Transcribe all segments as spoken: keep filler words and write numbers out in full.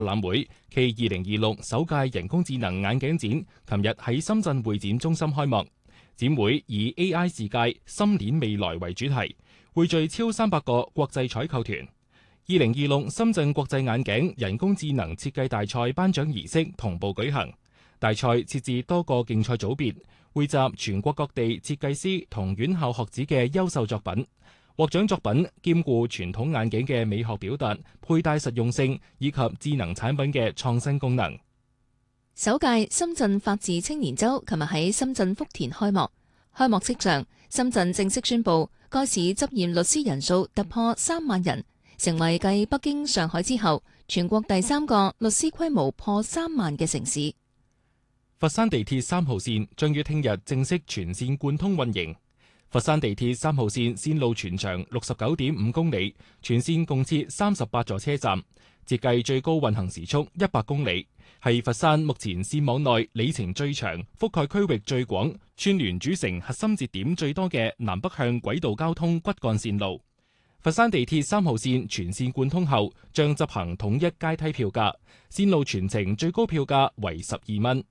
覽會暨二零二六首屆人工智能眼鏡展，琴日喺深圳會展中心開幕。展會以 A I 視界、心鏈未來為主題，匯聚超三百個國際採購團。二零二六深圳國際眼鏡人工智能設計大賽頒獎儀式同步舉行。大賽設置多個競賽組別，匯集全國各地設計師同院校學子嘅優秀作品。獲獎作品兼顧傳統眼鏡嘅美學表達、佩戴實用性以及智能產品嘅創新功能。 首屆深圳法治青年周琴日喺深圳福田開幕。開幕式上，深圳正式宣布該市執業律師人數突破三萬人，成為繼北京、上海之後全國第三個律師規模破三萬嘅城市。 佛山地鐵三號線將於聽日正式全線貫通運營。佛山地鐵三號線線路全長六十九點五公里，全線共設三十八座車站，設計最高運行時速一百公里，係佛山目前線網內里程最長、覆蓋區域最廣、串聯主城核心節點最多嘅南北向軌道交通骨幹線路。佛山地鐵三號線全線貫通後，將執行統一階梯票價，線路全程最高票價為十二蚊。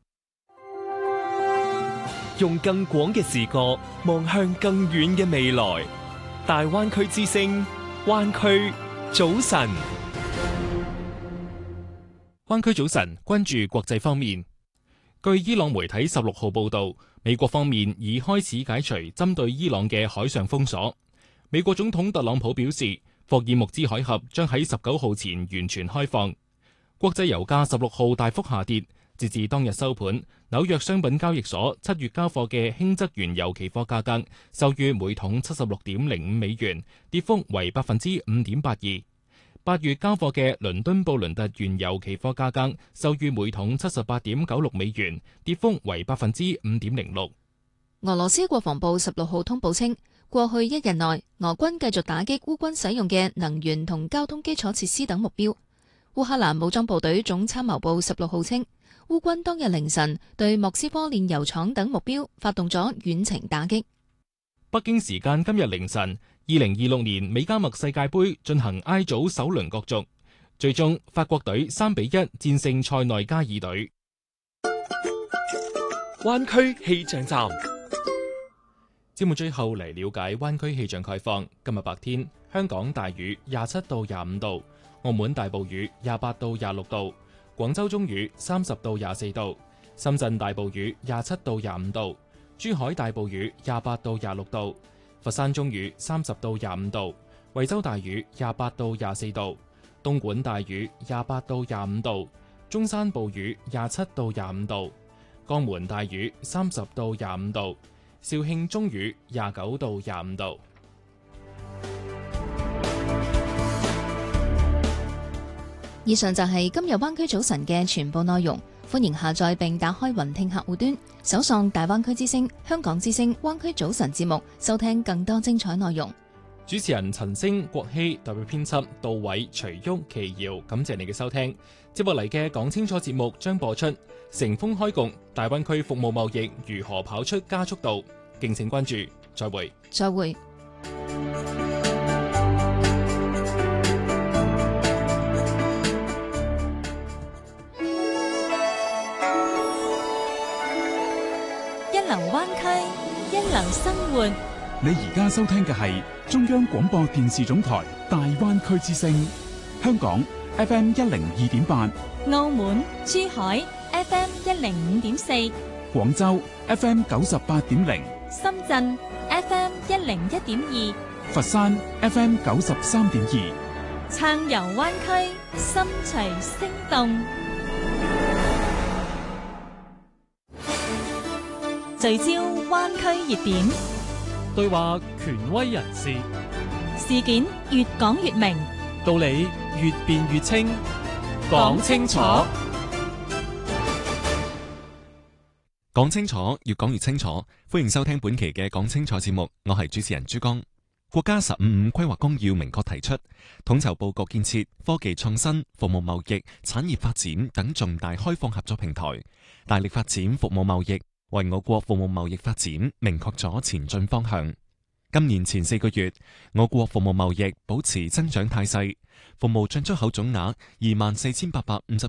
用更廣嘅視覺望向更遠嘅未來。大灣區之聲，灣區早晨。 灣區早晨，關注國際方面。據伊朗媒體十六號報道，美國方面已開始解除針對伊朗嘅海上封鎖。美國總統特朗普表示，霍爾木茲海峽將喺十九號前完全開放。國際油價十六號大幅下跌。截至當日收盤，紐約商品交易所七月交貨嘅輕質原油期貨價格收於每桶七十六點零五美元，跌幅為百分之五點八二。八月交貨嘅倫敦布倫特原油期貨價格收於每桶七十八點九六美元，跌幅為百分之五點零六。 俄羅斯國防部十六號通報稱，過去一日內，俄軍繼續打擊烏軍使用嘅能源同交通基礎設施等目標。烏克蘭武裝部隊總參謀部十六號稱，烏軍當日凌晨對莫斯科煉油廠等目標發動咗遠程打擊。 北京時間今日凌晨，二零二六年美加墨世界盃進行 I 組首輪角逐，最終法國隊三比一戰勝塞內加爾隊。 灣區氣象站， 節目最後嚟了解灣區氣象概況。今日白天，香港大雨廿七到廿五度，澳門大暴雨廿八到廿六度。廣州中雨三十到廿四度，深圳大暴雨廿七到廿五度，珠海大暴雨廿八到廿六度，佛山中雨三十到廿五度，惠州大雨廿八到廿四度，東莞大雨廿八到廿五度，中山暴雨廿七到廿五度，江門大雨三十到廿五度，肇慶中雨廿九到廿五度。 以上就係今日灣區早晨嘅全部內容，歡迎下載並打開雲聽客戶端，搜索大灣區之聲、香港之聲灣區早晨節目，收聽更多精彩內容。 主持人陳星、郭希，代表編輯杜偉、徐旭、奇瑤，感謝你嘅收聽。接落嚟嘅講清楚節目將播出，乘風開局，大灣區服務貿易如何跑出加速度，敬請關注。再會。 再會。 一流灣區，一流生活。 你而家收聽嘅係中央廣播電視總台大灣區之聲，香港 F M 一零二點八， 澳門、珠海 F M 一零五點四， 廣州 F M 九十八點零， 深圳 F M 一零一點二， 佛山 F M 九十三點二， 暢遊灣區，心隨聲動。聚焦灣區熱點， 對話權威人士， 事件越講越明， 道理越辯越清，講清楚， 講清楚，越講越清楚。歡迎收聽本期嘅講清楚節目，我係主持人朱江。國家十五五規劃綱要明確提出，統籌布局建設科技創新、服務貿易、產業發展等重大開放合作平台，大力發展服務貿易，為我國服務貿易發展明確咗前進方向。 今年前四個月，我國服務貿易保持增長態勢，服務進出口總額二萬四千八百五十